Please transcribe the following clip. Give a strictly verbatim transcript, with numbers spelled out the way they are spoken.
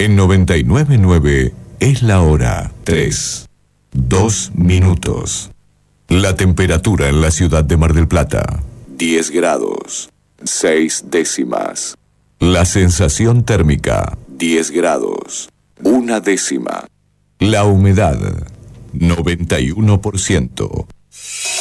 En noventa y nueve punto nueve es la hora tres, dos minutos. La temperatura en la ciudad de Mar del Plata, diez grados, seis décimas. La sensación térmica, diez grados, una décima. La humedad, noventa y uno por ciento.